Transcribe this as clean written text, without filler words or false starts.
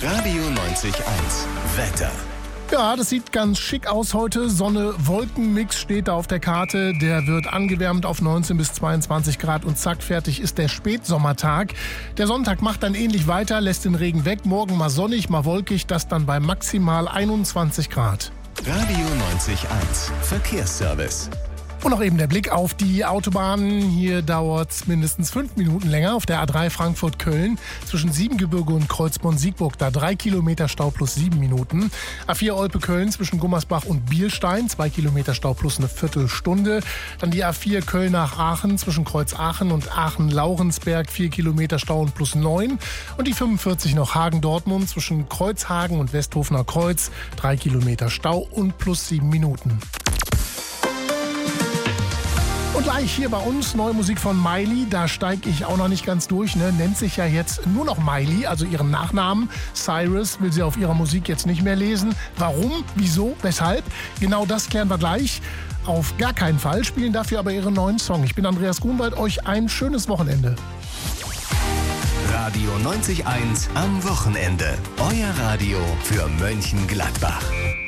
Radio 90.1 Wetter. Ja, das sieht ganz schick aus heute. Sonne-Wolken-Mix steht da auf der Karte. Der wird angewärmt auf 19 bis 22 Grad und zack, fertig ist der Spätsommertag. Der Sonntag macht dann ähnlich weiter, lässt den Regen weg. Morgen mal sonnig, mal wolkig, das dann bei maximal 21 Grad. Radio 90.1 Verkehrsservice. Und noch eben der Blick auf die Autobahnen. Hier dauert es mindestens 5 Minuten länger auf der A3 Frankfurt-Köln zwischen Siebengebirge und Kreuzborn-Siegburg. Da 3 Kilometer Stau plus 7 Minuten. A4 Olpe-Köln zwischen Gummersbach und Bielstein 2 Kilometer Stau plus eine Viertelstunde. Dann die A4 Köln nach Aachen zwischen Kreuz-Aachen und Aachen-Laurensberg 4 Kilometer Stau und plus 9. Und die 45 noch Hagen-Dortmund zwischen Kreuzhagen und Westhofener Kreuz 3 Kilometer Stau und plus 7 Minuten. Und gleich hier bei uns neue Musik von Miley, da steige ich auch noch nicht ganz durch, ne? Nennt sich ja jetzt nur noch Miley, also ihren Nachnamen. Cyrus will sie auf ihrer Musik jetzt nicht mehr lesen. Warum, wieso, weshalb? Genau das klären wir gleich. Auf gar keinen Fall, spielen dafür aber ihren neuen Song. Ich bin Andreas Grunwald, euch ein schönes Wochenende. Radio 90.1 am Wochenende. Euer Radio für Mönchengladbach.